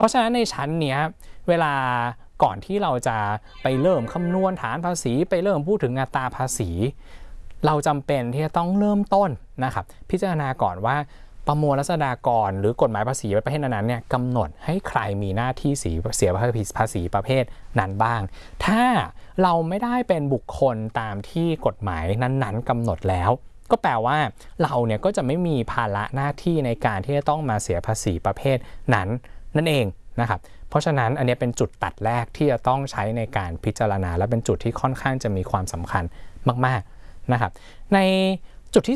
เพราะฉะนั้นในชั้นเนี้ยเวลาก่อนที่เราจะไปเริ่มคำนวณฐานภาษีไปเริ่มพูดถึงอัตราภาษีเราจำเป็นที่จะต้องเริ่มต้นนะครับพิจารณาก่อนว่าประมวลรัษฎากรหรือกฎหมายภาษีประเภทนั้นเนี่ยกำหนดให้ใครมีหน้าที่เสียภาษีประเภทนั้นบ้างถ้าเราไม่ได้เป็นบุคคลตามที่กฎหมายนั้นๆกำหนดแล้วก็แปลว่าเราเนี่ยก็จะไม่มีภาระหน้าที่ในการที่จะต้องมาเสียภาษีประเภทนั้นนั่นเองนะครับเพราะฉะนั้นอันนี้เป็นจุดตัดแรกที่จะต้องใช้ในการพิจารณาและเป็นจุดที่ค่อนข้างจะมีความสำคัญมากๆนะครับในจุดที่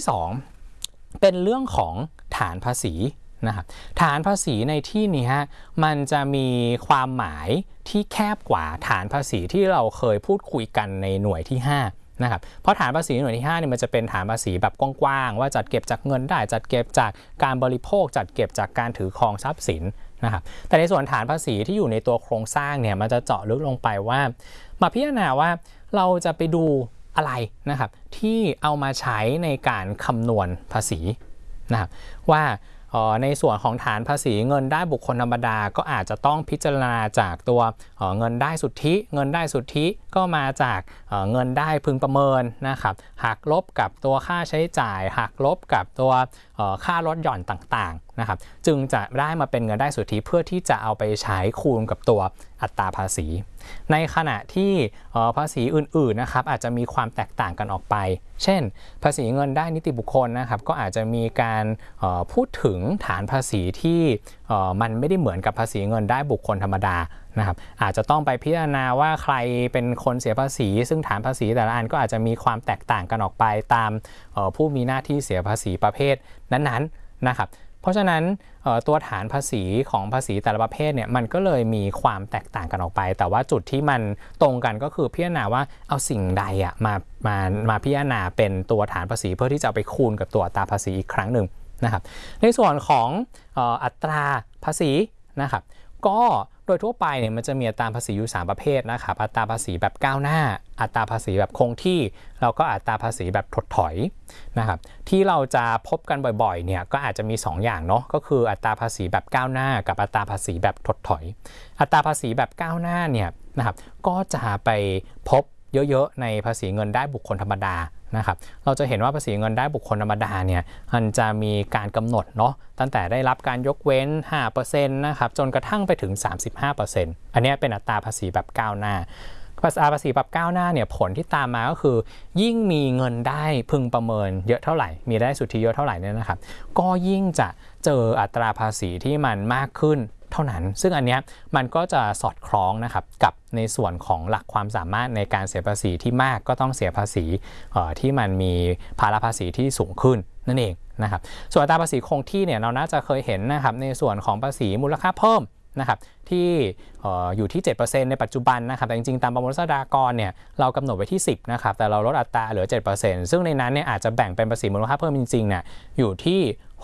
2เป็นเรื่องของฐานภาษีนะครับฐานภาษีในที่นี้มันจะมีความหมายที่แคบกว่าฐานภาษีที่เราเคยพูดคุยกันในหน่วยที่5นะครับเพราะฐานภาษีหน่วยที่5เนี่ยมันจะเป็นฐานภาษีแบบกว้างๆว่าจัดเก็บจากเงินได้จัดเก็บจากการบริโภคจัดเก็บจากการถือครองทรัพย์สินนะครับแต่ในส่วนฐานภาษีที่อยู่ในตัวโครงสร้างเนี่ยมันจะเจาะลึกลงไปว่ามาพิจารณาว่าเราจะไปดูอะไรนะครับที่เอามาใช้ในการคำนวณภาษีนะครับว่าในส่วนของฐานภาษีเงินได้บุคคลธรรมดาก็อาจจะต้องพิจารณาจากตัวเงินได้สุทธิเงินได้สุทธิก็มาจากเงินได้พึงประเมินนะครับหักลบกับตัวค่าใช้จ่ายหักลบกับตัวค่าลดหย่อนต่างๆนะครับจึงจะได้มาเป็นเงินได้สุทธิเพื่อที่จะเอาไปใช้คูณกับตัวอัตราภาษีในขณะที่ภาษีอื่นๆนะครับอาจจะมีความแตกต่างกันออกไปเช่นภาษีเงินได้นิติบุคคลนะครับก็อาจจะมีการพูดถึงฐานภาษีที่มันไม่ได้เหมือนกับภาษีเงินได้บุคคลธรรมดานะครับอาจจะต้องไปพิจารณาว่าใครเป็นคนเสียภาษีซึ่งฐานภาษีแต่ละอันก็อาจจะมีความแตกต่างกันออกไปตามผู้มีหน้าที่เสียภาษีประเภทนั้นๆนะครับเพราะฉะนั้นตัวฐานภาษีของภาษีแต่ละประเภทเนี่ยมันก็เลยมีความแตกต่างกันออกไปแต่ว่าจุดที่มันตรงกันก็คือพิจารณาว่าเอาสิ่งใดมาพิจารณาเป็นตัวฐานภาษีเพื่อที่จะไปคูณกับตัวอัตราภาษีอีกครั้งหนึ่งนะครับในส่วนของอัตราภาษีนะครับก็โดยทั่วไปเนี่ยมันจะมีอัตราภาษีอยู่3ประเภทนะครับอัตราภาษีแบบก้าวหน้าอัตราภาษีแบบคงที่แล้วก็อัตราภาษีแบบถดถอยนะครับที่เราจะพบกันบ่อยๆเนี่ยก็อาจจะมี2อย่างเนาะก็คืออัตราภาษีแบบก้าวหน้ากับอัตราภาษีแบบถดถอยอัตราภาษีแบบก้าวหน้าเนี่ยนะครับก็จะไปพบเยอะๆในภาษีเงินได้บุคคลธรรมดานะครับเราจะเห็นว่าภาษีเงินได้บุคคลธรรมดาเนี่ยมันจะมีการกำหนดเนาะตั้งแต่ได้รับการยกเว้น 5% นะครับจนกระทั่งไปถึง 35% อันนี้เป็นอัตราภาษีแบบก้าวหน้าอัตราภาษีแบบก้าวหน้าเนี่ยผลที่ตามมาก็คือยิ่งมีเงินได้พึงประเมินเยอะเท่าไหร่มีได้สุทธิเยอะเท่าไหร่เนี่ยนะครับก็ยิ่งจะเจออัตราภาษีที่มันมากขึ้นเท่านั้นซึ่งอันนี้มันก็จะสอดคล้องนะครับกับในส่วนของหลักความสามารถในการเสียภาษีที่มากก็ต้องเสียภาษีที่มันมีภาระภาษีที่สูงขึ้นนั่นเองนะครับส่วนอัตราภาษีคงที่เนี่ยเราน่าจะเคยเห็นนะครับในส่วนของภาษีมูลค่าเพิ่มนะครับที่อยู่ที่ 7% ในปัจจุบันนะครับแต่จริงๆตามประมวลรัษฎากรเนี่ยเรากำหนดไว้ที่10นะครับแต่เราลดอัตราเหลือ 7% ซึ่งในนั้นเนี่ยอาจจะแบ่งเป็นภาษีมูลค่าเพิ่มจริงๆเนี่ยอยู่ที่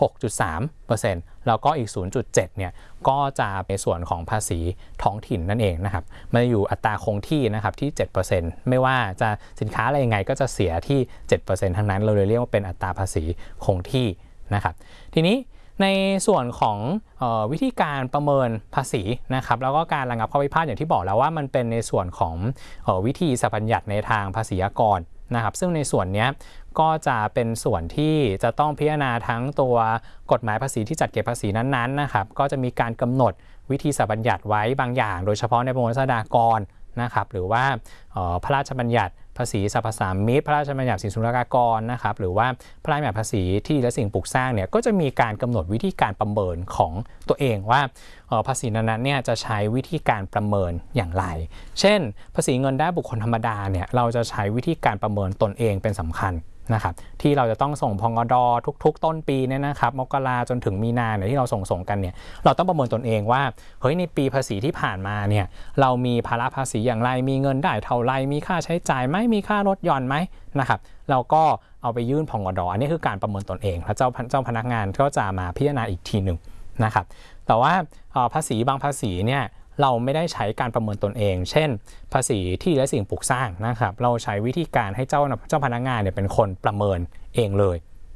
6.3% แล้วก็อีก 0.7 เนี่ยก็จะในส่วนของภาษีท้องถิ่นนั่นเองนะครับมันอยู่อัตราคงที่นะครับที่ 7% ไม่ว่าจะสินค้าอะไรยังไงก็จะเสียที่ 7% ทั้งนั้นเราเลยเรียกว่าเป็นอัตราภาษีคงที่นะครับทีนี้ในส่วนของวิธีการประเมินภาษีนะครับแล้วก็การระงับข้อพิพาทอย่างที่บอกแล้วว่ามันเป็นในส่วนของวิธีสัพพัญญัติในทางภาษีอากรนะครับซึ่งในส่วนนี้ก็จะเป็นส่วนที่จะต้องพิจารณาทั้งตัวกฎหมายภาษีที่จัดเก็บภาษีนั้นๆนะครับก็จะมีการกำหนดวิธีสัพพัญญัติไว้บางอย่างโดยเฉพาะในประมวลรัษฎากรนะครับหรือว่าพระราชบัญญัติภาษีสรรพสามิตพระราชบัญญัติสินศุลกากรนะครับหรือว่าพระราชบัญญัติภาษีที่และสิ่งปลูกสร้างเนี่ยก็จะมีการกำหนดวิธีการประเมินของตัวเองว่าภาษีนั้นๆเนี่ยจะใช้วิธีการประเมินอย่างไรเช่นภาษีเงินได้บุคคลธรรมดาเนี่ยเราจะใช้วิธีการประเมินตนเองเป็นสำคัญนะครับที่เราจะต้องส่งพงด.ทุกๆต้นปีเนี่ยนะครับมกราจนถึงมีนาเนี่ยที่เราส่งกันเนี่ยเราต้องประเมินตนเองว่าเฮ้ยในปีภาษีที่ผ่านมาเนี่ยเรามีภาระภาษีอย่างไรมีเงินได้เท่าไรมีค่าใช้จ่ายไหมมีค่าลดหย่อนไหมนะครับเราก็เอาไปยื่นพงด.อันนี้คือการประเมินตนเองแล้วเจ้าพนักงานก็จะมาพิจารณาอีกทีหนึ่งนะครับแต่ว่าภาษีบางภาษีเนี่ยเราไม่ได้ใช้การประเมินตนเองเช่นภาษีที่และสิ่งปลูกสร้างนะครับเราใช้วิธีการให้เจ้าพนักงานเนี่ยเป็นคนประเมินเองเลย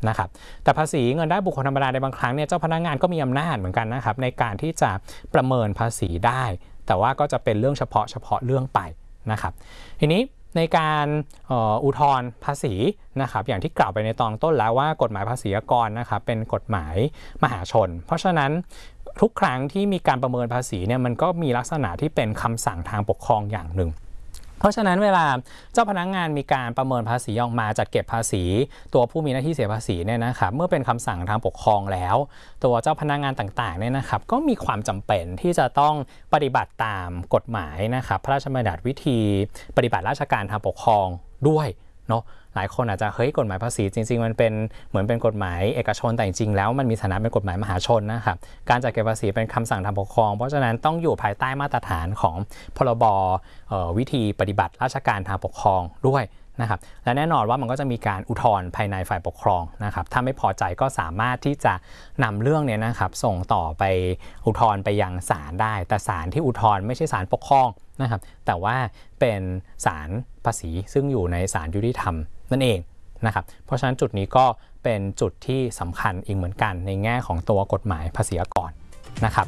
นะครับแต่ภาษีเงินได้บุคคลธรรมดาในบางครั้งเนี่ยเจ้าพนักงานก็มีอำนาจเหมือนกันนะครับในการที่จะประเมินภาษีได้แต่ว่าก็จะเป็นเรื่องเฉพาะเรื่องไปนะครับทีนี้ในการอุทธรณ์ภาษีนะครับอย่างที่กล่าวไปในตอนต้นแล้วว่ากฎหมายภาษีอากรนะครับเป็นกฎหมายมหาชนเพราะฉะนั้นทุกครั้งที่มีการประเมินภาษีเนี่ยมันก็มีลักษณะที่เป็นคำสั่งทางปกครองอย่างหนึ่งเพราะฉะนั้นเวลาเจ้าพนักงานมีการประเมินภาษีออกมาจัดเก็บภาษีตัวผู้มีหน้าที่เสียภาษีเนี่ยนะครับเมื่อเป็นคำสั่งทางปกครองแล้วตัวเจ้าพนักงานต่างๆเนี่ยนะครับก็มีความจำเป็นที่จะต้องปฏิบัติตามกฎหมายนะครับพระราชบัญญัติวิธีปฏิบัติราชการทางปกครองด้วยเนาะหลายคนอาจจะกฎหมายภาษีจริงๆมันเป็นเหมือนเป็นกฎหมายเอกชนแต่จริงๆแล้วมันมีฐานะเป็นกฎหมายมหาชนนะครับการจัดเก็บภาษีเป็นคำสั่งทางปกครองเพราะฉะนั้นต้องอยู่ภายใต้มาตรฐานของพรบวิธีปฏิบัติราชการทางปกครองด้วยนะครับและแน่นอนว่ามันก็จะมีการอุทธรณ์ภายในฝ่ายปกครองนะครับถ้าไม่พอใจก็สามารถที่จะนำเรื่องนี้นะครับส่งต่อไปอุทธรณ์ไปยังศาลได้แต่ศาลที่อุทธรณ์ไม่ใช่ศาลปกครองนะครับแต่ว่าเป็นศาลภาษีซึ่งอยู่ในศาลยุติธรรมนั่นเองนะครับเพราะฉะนั้นจุดนี้ก็เป็นจุดที่สำคัญอีกเหมือนกันในแง่ของตัวกฎหมายภาษีอากรนะครับ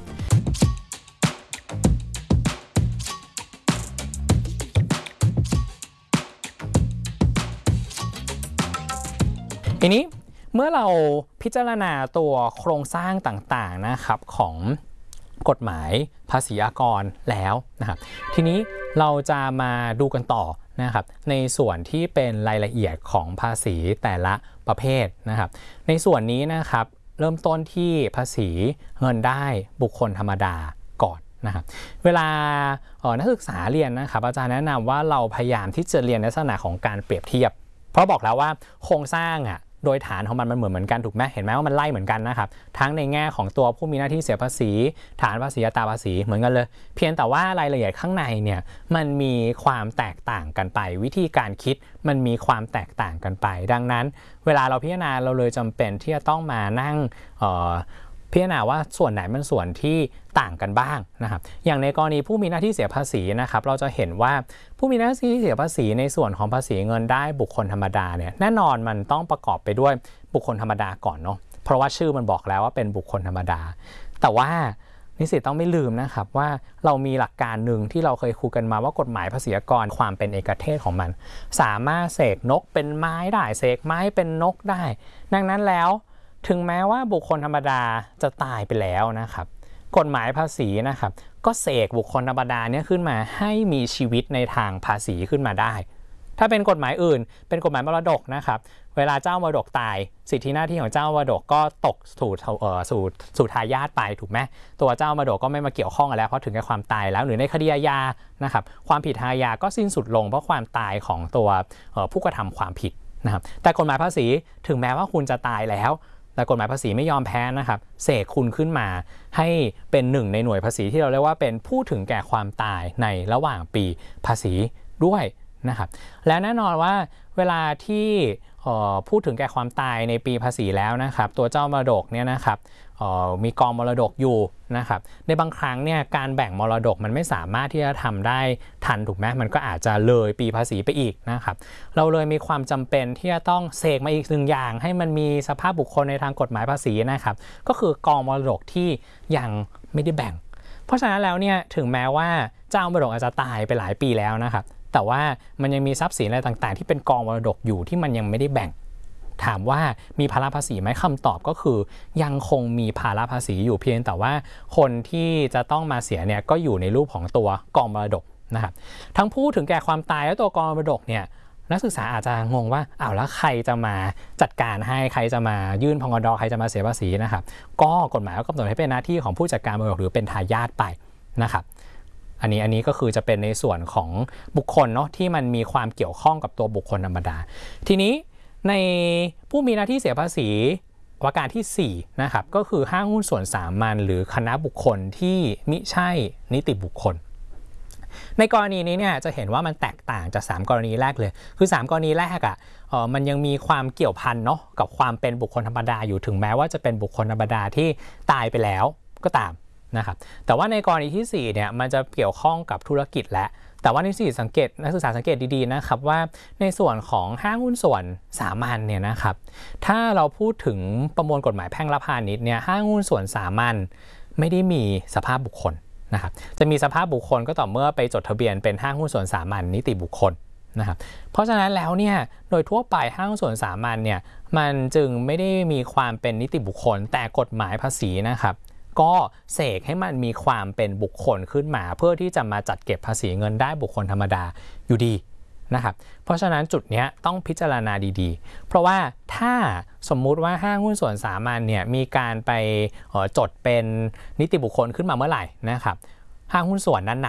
ทีนี้เมื่อเราพิจารณาตัวโครงสร้างต่างๆนะครับของกฎหมายภาษีอากรแล้วนะครับทีนี้เราจะมาดูกันต่อนะครับในส่วนที่เป็นรายละเอียดของภาษีแต่ละประเภทนะครับในส่วนนี้นะครับเริ่มต้นที่ภาษีเงินได้บุคคลธรรมดาก่อนนะครับเวลานักศึกษาเรียนนะครับอาจารย์แนะนำว่าเราพยายามที่จะเรียนในลักษณะของการเปรียบเทียบเพราะบอกแล้วว่าโครงสร้างโดยฐานของมันเหมือนกันถูกไหมเห็นไหมว่ามันไล่เหมือนกันนะครับทั้งในแง่ของตัวผู้มีหน้าที่เสียภาษีฐานภาษีอัตราภาษีเหมือนกันเลยเพียงแต่ว่ารายละเอียดข้างในเนี่ยมันมีความแตกต่างกันไปวิธีการคิดมันมีความแตกต่างกันไปดังนั้นเวลาเราพิจารณาเราเลยจำเป็นที่จะต้องมานั่งพิจารณาว่าส่วนไหนมันส่วนที่ต่างกันบ้างนะครับอย่างในกรณีผู้มีหน้าที่เสียภาษีนะครับเราจะเห็นว่าผู้มีหน้าที่เสียภาษีในส่วนของภาษีเงินได้บุคคลธรรมดาเนี่ยแน่นอนมันต้องประกอบไปด้วยบุคคลธรรมดาก่อนเนาะเพราะว่าชื่อมันบอกแล้วว่าเป็นบุคคลธรรมดาแต่ว่านิสิตต้องไม่ลืมนะครับว่าเรามีหลักการหนึ่งที่เราเคยคุยกันมาว่ากฎหมายภาษีอากรความเป็นเอกเทศของมันสามารถเสกนกเป็นไม้ได้เสกไม้เป็นนกได้ดังนั้นแล้วถึงแม้ว่าบุคคลธรรมดาจะตายไปแล้วนะครับกฎหมายภาษีนะครับก็เสกบุคคลธรรมดาเนี่ยขึ้นมาให้มีชีวิตในทางภาษีขึ้นมาได้ถ้าเป็นกฎหมายอื่นเป็นกฎหมายมรดกนะครับเวลาเจ้ามรดกตายสิทธิหน้าที่ของเจ้ามรดกก็ตกสู่ทายาทไปถูกไหมตัวเจ้ามรดกก็ไม่มาเกี่ยวข้องกันแล้วเพราะถึงแก่ความตายแล้วหรือในคดีอาญานะครับความผิดทางอาญาก็สิ้นสุดลงเพราะความตายของตัวผู้กระทำความผิดนะครับแต่กฎหมายภาษีถึงแม้ว่าคุณจะตายแล้วแต่กฎหมายภาษีไม่ยอมแพ้นะครับเสกคุณขึ้นมาให้เป็นหนึ่งในหน่วยภาษีที่เราเรียกว่าเป็นผู้ถึงแก่ความตายในระหว่างปีภาษีด้วยนะครับและแน่นอนว่าเวลาที่พูดถึงแก่ความตายในปีภาษีแล้วนะครับตัวเจ้ามรดกเนี่ยนะครับมีกองมรดกอยู่นะครับในบางครั้งเนี่ยการแบ่งมรดกมันไม่สามารถที่จะทำได้ทันถูกไหมมันก็อาจจะเลยปีภาษีไปอีกนะครับเราเลยมีความจำเป็นที่จะต้องเสกมาอีกหนึ่งอย่างให้มันมีสภาพบุคคลในทางกฎหมายภาษีนะครับก็คือกองมรดกที่ยังไม่ได้แบ่งเพราะฉะนั้นแล้วเนี่ยถึงแม้ว่าเจ้ามรดกอาจจะตายไปหลายปีแล้วนะครับแต่ว่ามันยังมีทรัพย์สินอะไรต่างๆที่เป็นกองมรดกอยู่ที่มันยังไม่ได้แบ่งถามว่ามีภาระภาษีไหมคำตอบก็คือยังคงมีภาระภาษีอยู่เพียงแต่ว่าคนที่จะต้องมาเสียเนี่ยก็อยู่ในรูปของตัวกองมรดกนะครับทั้งผู้ถึงแก่ความตายและตัวกองมรดกเนี่ยนักศึกษาอาจจะงงว่าแล้วใครจะมาจัดการให้ใครจะมายื่นพงด.ใครจะมาเสียภาษีนะครับก็กฎหมายก็กำหนดให้เป็นหน้าที่ของผู้จัดการมรดกหรือเป็นทายาทไปนะครับอันนี้ก็คือจะเป็นในส่วนของบุคคลเนาะที่มันมีความเกี่ยวข้องกับตัวบุคคลธรรมดาทีนี้ในผู้มีหน้าที่เสียภาษีประการที่4นะครับก็คือห้างหุ้นส่วนสามัญหรือคณะบุคคลที่มิใช่นิติบุคคลในกรณีนี้เนี่ยจะเห็นว่ามันแตกต่างจาก3กรณีแรกเลยคือ3กรณีแรกมันยังมีความเกี่ยวพันเนาะกับความเป็นบุคคลธรรมดาอยู่ถึงแม้ว่าจะเป็นบุคคลธรรมดาที่ตายไปแล้วก็ตามนะครับแต่ว่าในกรณีที่4เนี่ยมันจะเกี่ยวข้องกับธุรกิจและแต่ว่านักศึกษาสังเกตดีๆนะครับว่าในส่วนของห้างหุ้นส่วนสามัญเนี่ยนะครับถ้าเราพูดถึงประมวลกฎหมายแพ่งและพาณิชย์เนี่ยห้างหุ้นส่วนสามัญไม่ได้มีสภาพบุคคลนะครับจะมีสภาพบุคคลก็ต่อเมื่อไปจดทะเบียนเป็นห้างหุ้นส่วนสามัญนิติบุคคลนะครับเพราะฉะนั้นแล้วเนี่ยโดยทั่วไปห้างหุ้นส่วนสามัญเนี่ยมันจึงไม่ได้มีความเป็นนิติบุคคลแต่กฎหมายภาษีนะครับก็เสกให้มันมีความเป็นบุคคลขึ้นมาเพื่อที่จะมาจัดเก็บภาษีเงินได้บุคคลธรรมดาอยู่ดีนะครับเพราะฉะนั้นจุดนี้ต้องพิจารณาดีๆเพราะว่าถ้าสมมุติว่าห้างหุ้นส่วนสามัญเนี่ยมีการไปจดเป็นนิติบุคคลขึ้นมาเมื่อไหร่นะครับห้างหุ้นส่วนนั้น